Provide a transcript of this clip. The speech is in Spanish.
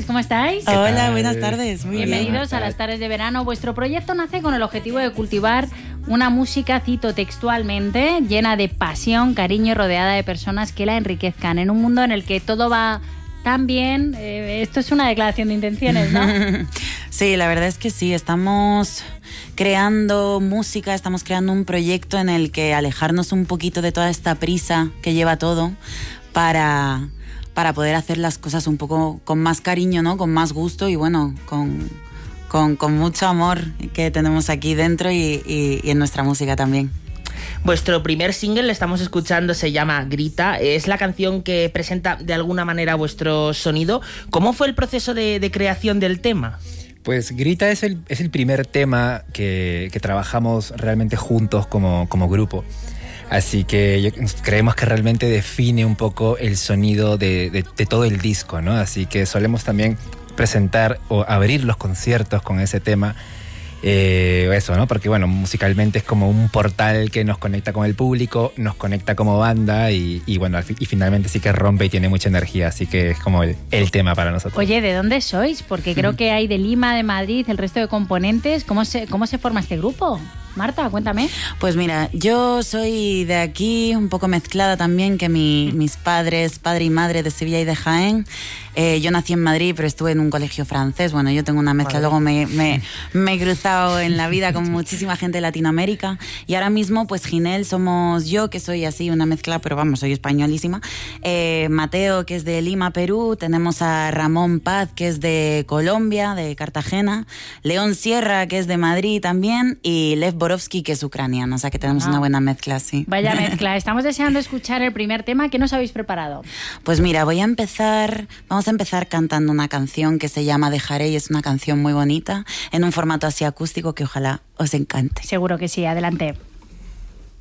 chavales, ¿cómo estáis? Hola, buenas tardes. Muy bienvenidos a las tardes de verano. Vuestro proyecto nace con el objetivo de cultivar una música, cito textualmente, llena de pasión, cariño y rodeada de personas que la enriquezcan. En un mundo en el que todo va tan bien, esto es una declaración de intenciones, ¿no? Sí, la verdad es que sí, estamos creando música, estamos creando un proyecto en el que alejarnos un poquito de toda esta prisa que lleva todo para poder hacer las cosas un poco con más cariño, ¿no? Con más gusto y bueno, con mucho amor que tenemos aquí dentro y en nuestra música también. Vuestro primer single, le estamos escuchando, se llama Grita. Es la canción que presenta de alguna manera vuestro sonido. ¿Cómo fue el proceso de creación del tema? Pues Grita es el primer tema que trabajamos realmente juntos como grupo. Así que creemos que realmente define un poco el sonido de todo el disco, ¿no? Así que solemos también presentar o abrir los conciertos con ese tema. Eso, ¿no? Porque bueno, musicalmente es como un portal que nos conecta con el público, nos conecta como banda y bueno, y finalmente sí que rompe y tiene mucha energía, así que es como el tema para nosotros. Oye, ¿de dónde sois? Porque creo que hay de Lima, de Madrid, el resto de componentes. ¿Cómo se forma este grupo? Marta, cuéntame. Pues mira, yo soy de aquí, un poco mezclada también, que mis padres, padre y madre de Sevilla y de Jaén. Yo nací en Madrid, pero estuve en un colegio francés. Bueno, yo tengo una mezcla, luego me he cruzado en la vida con muchísima gente de Latinoamérica. Y ahora mismo, pues Ginel somos yo, que soy así, una mezcla, pero vamos, soy españolísima. Mateo, que es de Lima, Perú. Tenemos a Ramón Paz, que es de Colombia, de Cartagena. León Sierra, que es de Madrid también. Y Lev Borovsky, que es ucraniano, o sea que tenemos una buena mezcla, sí. Vaya mezcla. Estamos deseando escuchar el primer tema. ¿Qué nos habéis preparado? Pues mira, vamos a empezar cantando una canción que se llama Dejaré y es una canción muy bonita, en un formato así acústico que ojalá os encante. Seguro que sí, adelante.